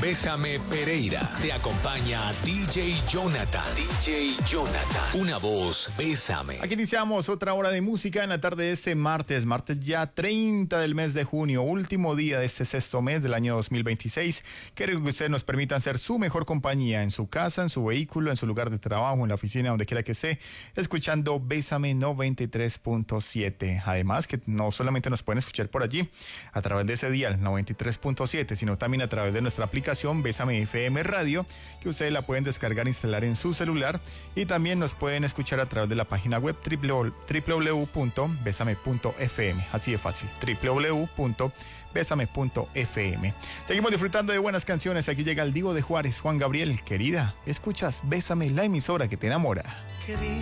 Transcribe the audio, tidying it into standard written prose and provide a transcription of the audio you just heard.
Bésame Pereira. Te acompaña DJ Jonathan. DJ Jonathan. Una voz, bésame. Aquí iniciamos otra hora de música en la tarde de este martes ya 30 del mes de junio, último día de este sexto mes del año 2026. Quiero que ustedes nos permitan ser su mejor compañía en su casa, en su vehículo, en su lugar de trabajo, en la oficina, donde quiera que esté, escuchando Bésame 93.7. Además, que no solamente nos pueden escuchar por allí, a través de ese dial 93.7, sino también a través de nuestra aplicación Bésame FM Radio, que ustedes la pueden descargar e instalar en su celular, y también nos pueden escuchar a través de la página web www.besame.fm. Así de fácil, www.besame.fm. Seguimos disfrutando de buenas canciones. Aquí llega el Divo de Juárez, Juan Gabriel. Querida, escuchas Bésame, la emisora que te enamora.